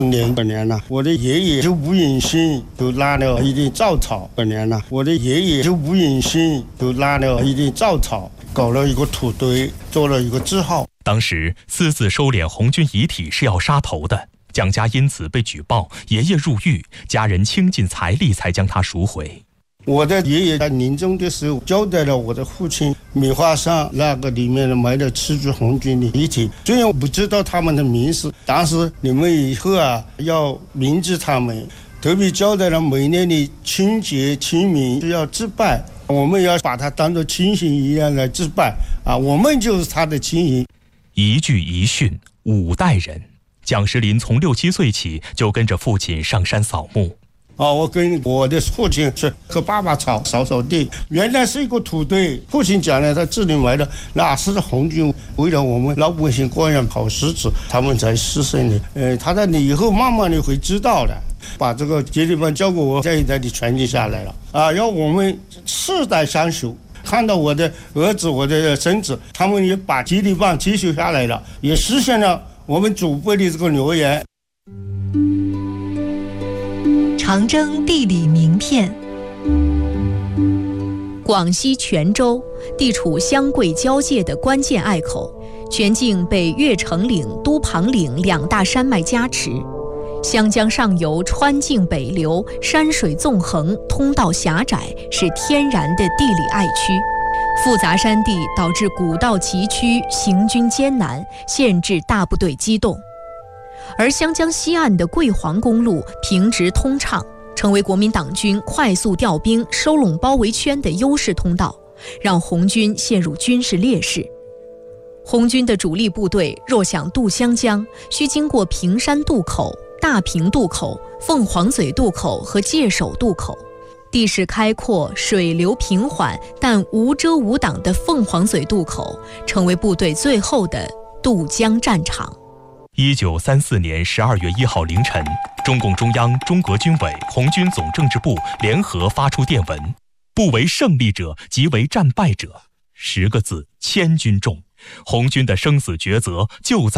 本年了，我的爷爷就吴允新就拉了一点稻草。本年了，我的爷爷就吴允新就拉了一点稻草，搞了一个土堆，做了一个字号。 当时私自收敛红军遗体是要杀头的，蒋家因此被举报，爷爷入狱，家人倾尽财力才将他赎回。 我的爷爷在临终的时候交代了我的父亲，米花上那个里面埋了7具红军的遗体，虽然我不知道他们的名字，但是你们以后要铭记他们，特别交代了每年的春节清明是要祭拜，我们要把他当作亲信一样来祭拜我们就是他的亲人。 一句一训5代人，蒋石林从6、7岁起就跟着父亲上山扫墓。 我跟我的父亲是和爸爸扫地，原来是一个土堆。父亲讲了，他这里埋的那是红军为了我们老百姓过上好日子，他们才牺牲的。他在你以后慢慢的会知道的，把这个接力棒交给我，这一代的传承下来了要我们世代相守。看到我的儿子、我的孙子，他们也把接力棒继续下来了，也实现了我们祖辈的这个诺言。 长征地理名片。广西全州地处湘桂交界的关键隘口，全境被越城岭、都庞岭2大山脉夹持，湘江上游川泾北流，山水纵横，通道狭窄，是天然的地理隘区。复杂山地导致古道崎岖，行军艰难，限制大部队机动。而湘江西岸的桂黄公路平直通畅，成为国民党军快速调兵、收拢包围圈的优势通道，让红军陷入军事劣势。红军的主力部队若想渡湘江，需经过平山渡口、大坪渡口、凤凰嘴渡口和界首渡口。地势开阔、水流平缓，但无遮无挡的凤凰嘴渡口，成为部队最后的渡江战场。 1934年12月1号凌晨，中共中央、中革军委、红军总政治部联合发出电文：不为胜利者，即为战败者。10个字，千钧重。红军的生死抉择就在